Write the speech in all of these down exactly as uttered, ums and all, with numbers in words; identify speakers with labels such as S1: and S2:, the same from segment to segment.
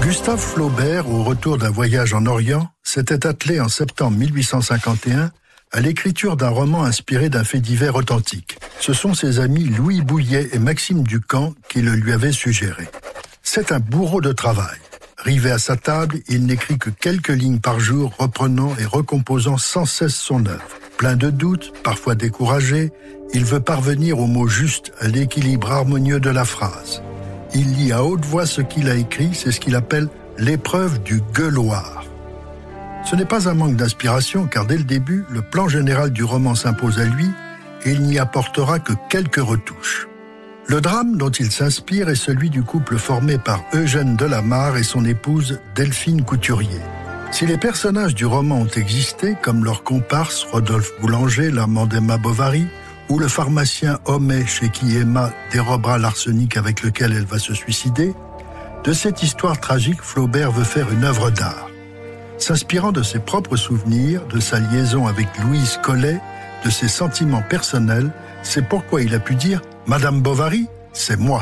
S1: Gustave Flaubert, au retour d'un voyage en Orient, s'était attelé en septembre mille huit cent cinquante et un à l'écriture d'un roman inspiré d'un fait divers authentique. Ce sont ses amis Louis Bouillet et Maxime Ducamp qui le lui avaient suggéré. C'est un bourreau de travail. Rivé à sa table, il n'écrit que quelques lignes par jour, reprenant et recomposant sans cesse son œuvre. Plein de doutes, parfois découragé, il veut parvenir au mot juste, à l'équilibre harmonieux de la phrase. Il lit à haute voix ce qu'il a écrit, c'est ce qu'il appelle l'épreuve du gueuloir. Ce n'est pas un manque d'inspiration, car dès le début, le plan général du roman s'impose à lui et il n'y apportera que quelques retouches. Le drame dont il s'inspire est celui du couple formé par Eugène Delamarre et son épouse Delphine Couturier. Si les personnages du roman ont existé, comme leur comparse Rodolphe Boulanger, l'amant d'Emma Bovary, ou le pharmacien Homais chez qui Emma dérobera l'arsenic avec lequel elle va se suicider, de cette histoire tragique, Flaubert veut faire une œuvre d'art. S'inspirant de ses propres souvenirs, de sa liaison avec Louise Collet, de ses sentiments personnels, c'est pourquoi il a pu dire « Madame Bovary, c'est moi ».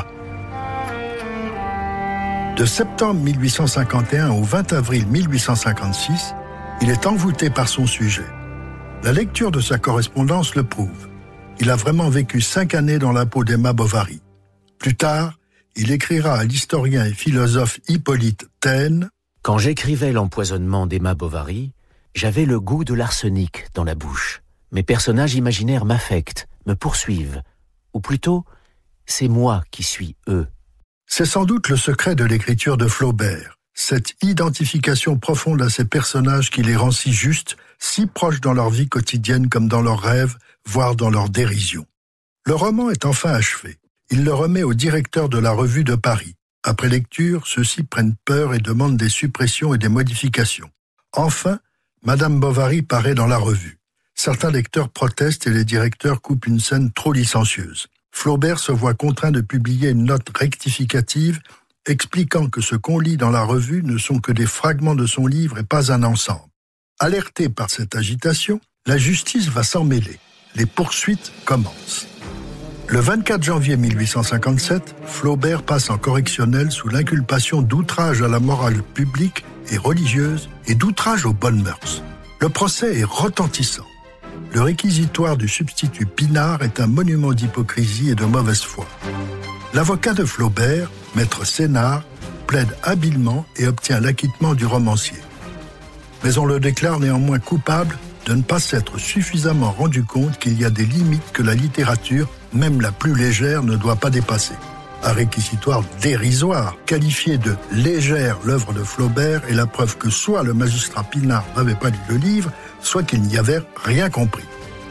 S1: De septembre mille huit cent cinquante et un au vingt avril mille huit cent cinquante-six, il est envoûté par son sujet. La lecture de sa correspondance le prouve. Il a vraiment vécu cinq années dans la peau d'Emma Bovary. Plus tard, il écrira à l'historien et philosophe Hippolyte Taine «
S2: Quand j'écrivais l'empoisonnement d'Emma Bovary, j'avais le goût de l'arsenic dans la bouche. Mes personnages imaginaires m'affectent, me poursuivent. Ou plutôt, c'est moi qui suis eux. »
S1: C'est sans doute le secret de l'écriture de Flaubert, cette identification profonde à ces personnages qui les rend si justes, si proches dans leur vie quotidienne comme dans leurs rêves, voire dans leur dérision. Le roman est enfin achevé. Il le remet au directeur de la Revue de Paris. Après lecture, ceux-ci prennent peur et demandent des suppressions et des modifications. Enfin, Madame Bovary paraît dans la revue. Certains lecteurs protestent et les directeurs coupent une scène trop licencieuse. Flaubert se voit contraint de publier une note rectificative expliquant que ce qu'on lit dans la revue ne sont que des fragments de son livre et pas un ensemble. Alerté par cette agitation, la justice va s'en mêler. Les poursuites commencent. Le vingt-quatre janvier mille huit cent cinquante-sept, Flaubert passe en correctionnel sous l'inculpation d'outrage à la morale publique et religieuse et d'outrage aux bonnes mœurs. Le procès est retentissant. Le réquisitoire du substitut Pinard est un monument d'hypocrisie et de mauvaise foi. L'avocat de Flaubert, maître Sénard, plaide habilement et obtient l'acquittement du romancier. Mais on le déclare néanmoins coupable de ne pas s'être suffisamment rendu compte qu'il y a des limites que la littérature, même la plus légère, ne doit pas dépasser. Un réquisitoire dérisoire, qualifié de légère l'œuvre de Flaubert, est la preuve que soit le magistrat Pinard n'avait pas lu le livre, soit qu'il n'y avait rien compris.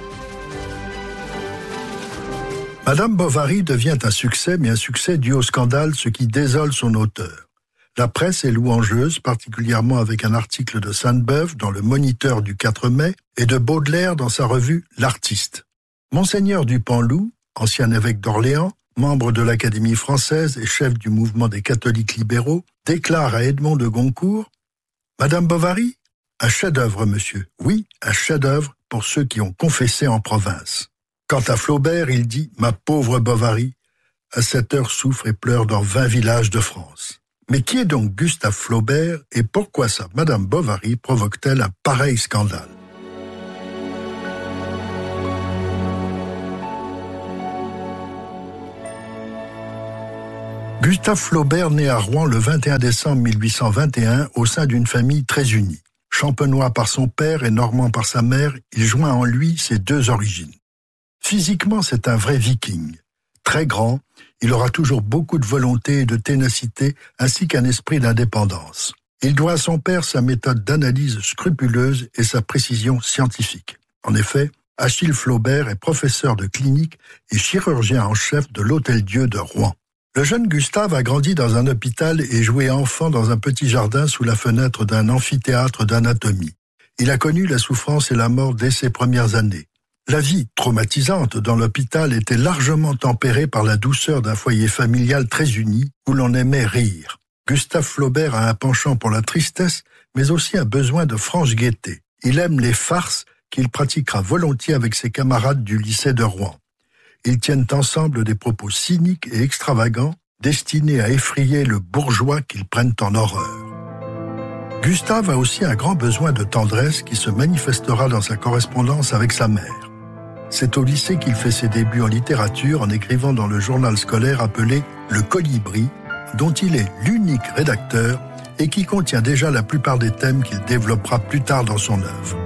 S1: Madame Bovary devient un succès, mais un succès dû au scandale, ce qui désole son auteur. La presse est louangeuse, particulièrement avec un article de Sainte-Beuve dans le Moniteur du quatre mai et de Baudelaire dans sa revue L'Artiste. Monseigneur du Panloup, ancien évêque d'Orléans, membre de l'Académie française et chef du mouvement des catholiques libéraux, déclare à Edmond de Goncourt « Madame Bovary, un chef-d'œuvre, monsieur. Oui, un chef-d'œuvre pour ceux qui ont confessé en province. » Quant à Flaubert, il dit « Ma pauvre Bovary, à cette heure souffre et pleure dans vingt villages de France. » Mais qui est donc Gustave Flaubert et pourquoi sa Madame Bovary provoque-t-elle un pareil scandale? Gustave Flaubert naît à Rouen le vingt et un décembre mille huit cent vingt et un au sein d'une famille très unie. Champenois par son père et normand par sa mère, il joint en lui ses deux origines. Physiquement, c'est un vrai viking. Très grand, il aura toujours beaucoup de volonté et de ténacité, ainsi qu'un esprit d'indépendance. Il doit à son père sa méthode d'analyse scrupuleuse et sa précision scientifique. En effet, Achille Flaubert est professeur de clinique et chirurgien en chef de l'Hôtel-Dieu de Rouen. Le jeune Gustave a grandi dans un hôpital et joué enfant dans un petit jardin sous la fenêtre d'un amphithéâtre d'anatomie. Il a connu la souffrance et la mort dès ses premières années. La vie traumatisante dans l'hôpital était largement tempérée par la douceur d'un foyer familial très uni où l'on aimait rire. Gustave Flaubert a un penchant pour la tristesse, mais aussi un besoin de franche gaieté. Il aime les farces qu'il pratiquera volontiers avec ses camarades du lycée de Rouen. Ils tiennent ensemble des propos cyniques et extravagants, destinés à effrayer le bourgeois qu'ils prennent en horreur. Gustave a aussi un grand besoin de tendresse qui se manifestera dans sa correspondance avec sa mère. C'est au lycée qu'il fait ses débuts en littérature en écrivant dans le journal scolaire appelé Le Colibri, dont il est l'unique rédacteur et qui contient déjà la plupart des thèmes qu'il développera plus tard dans son œuvre.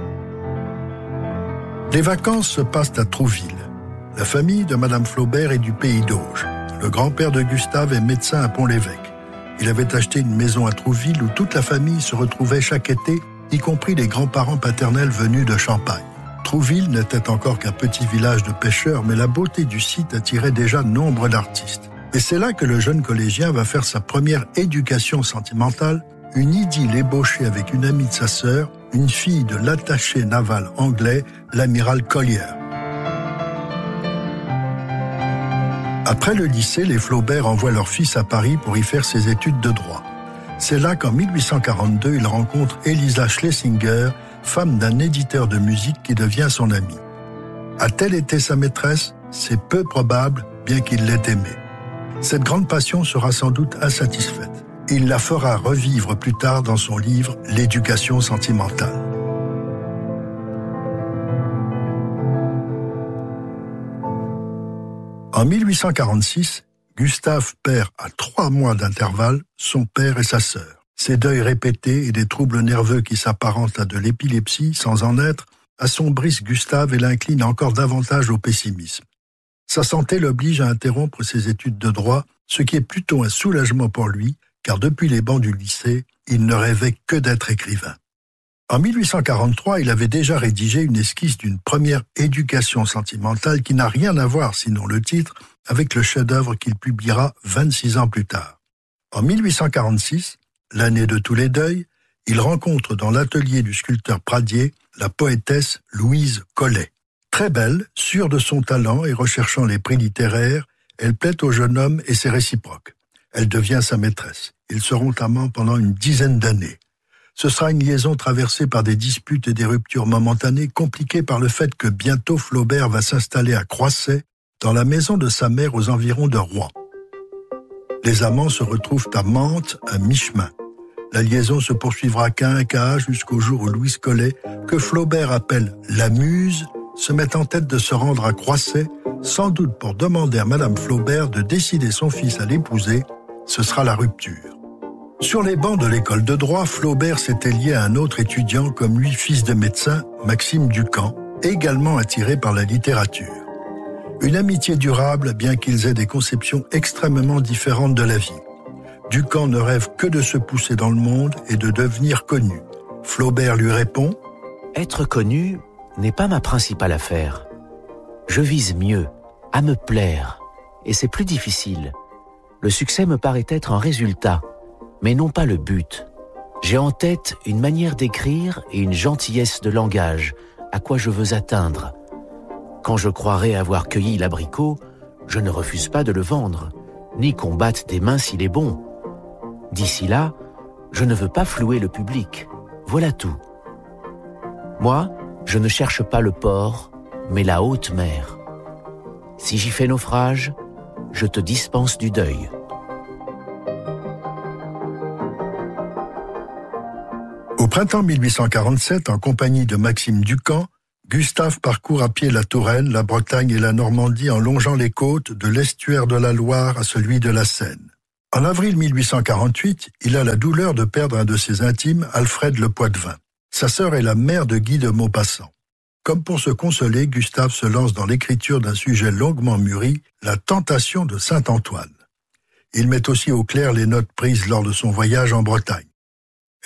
S1: Les vacances se passent à Trouville. La famille de Madame Flaubert est du pays d'Auge. Le grand-père de Gustave est médecin à Pont-l'Évêque. Il avait acheté une maison à Trouville où toute la famille se retrouvait chaque été, y compris les grands-parents paternels venus de Champagne. Trouville n'était encore qu'un petit village de pêcheurs, mais la beauté du site attirait déjà nombre d'artistes. Et c'est là que le jeune collégien va faire sa première éducation sentimentale, une idylle ébauchée avec une amie de sa sœur, une fille de l'attaché naval anglais, l'amiral Collier. Après le lycée, les Flaubert envoient leur fils à Paris pour y faire ses études de droit. C'est là qu'en mille huit cent quarante-deux, il rencontre Elisa Schlesinger, femme d'un éditeur de musique qui devient son amie. A-t-elle été sa maîtresse ? C'est peu probable, bien qu'il l'ait aimée. Cette grande passion sera sans doute insatisfaite. Il la fera revivre plus tard dans son livre « L'éducation sentimentale ». En mille huit cent quarante-six, Gustave perd à trois mois d'intervalle son père et sa sœur. Ces deuils répétés et des troubles nerveux qui s'apparentent à de l'épilepsie sans en être assombrissent Gustave et l'inclinent encore davantage au pessimisme. Sa santé l'oblige à interrompre ses études de droit, ce qui est plutôt un soulagement pour lui, car depuis les bancs du lycée, il ne rêvait que d'être écrivain. En mille huit cent quarante-trois, il avait déjà rédigé une esquisse d'une première éducation sentimentale qui n'a rien à voir, sinon le titre, avec le chef-d'œuvre qu'il publiera vingt-six ans plus tard. En mille huit cent quarante-six, l'année de tous les deuils, il rencontre dans l'atelier du sculpteur Pradier la poétesse Louise Collet. Très belle, sûre de son talent et recherchant les prix littéraires, elle plaît au jeune homme et c'est réciproque. Elle devient sa maîtresse. Ils seront amants pendant une dizaine d'années. Ce sera une liaison traversée par des disputes et des ruptures momentanées, compliquées par le fait que bientôt Flaubert va s'installer à Croisset, dans la maison de sa mère aux environs de Rouen. Les amants se retrouvent à Mantes, à mi-chemin. La liaison se poursuivra qu'à un cas jusqu'au jour où Louise Collet, que Flaubert appelle la Muse, se met en tête de se rendre à Croisset, sans doute pour demander à Madame Flaubert de décider son fils à l'épouser. Ce sera la rupture. Sur les bancs de l'école de droit, Flaubert s'était lié à un autre étudiant comme lui, fils de médecin, Maxime Ducamp, également attiré par la littérature. Une amitié durable, bien qu'ils aient des conceptions extrêmement différentes de la vie. Ducamp ne rêve que de se pousser dans le monde et de devenir connu. Flaubert lui répond «
S2: Être connu n'est pas ma principale affaire. Je vise mieux, à me plaire, et c'est plus difficile. Le succès me paraît être un résultat, mais non pas le but. J'ai en tête une manière d'écrire et une gentillesse de langage, à quoi je veux atteindre. Quand je croirai avoir cueilli l'abricot, je ne refuse pas de le vendre, ni qu'on batte des mains s'il est bon. D'ici là, je ne veux pas flouer le public. Voilà tout. Moi, je ne cherche pas le port, mais la haute mer. Si j'y fais naufrage, je te dispense du deuil. »
S1: Au printemps mille huit cent quarante-sept, en compagnie de Maxime Ducamp, Gustave parcourt à pied la Touraine, la Bretagne et la Normandie en longeant les côtes de l'estuaire de la Loire à celui de la Seine. En avril mille huit cent quarante-huit, il a la douleur de perdre un de ses intimes, Alfred Le Poitevin. Sa sœur est la mère de Guy de Maupassant. Comme pour se consoler, Gustave se lance dans l'écriture d'un sujet longuement mûri, la tentation de Saint-Antoine. Il met aussi au clair les notes prises lors de son voyage en Bretagne.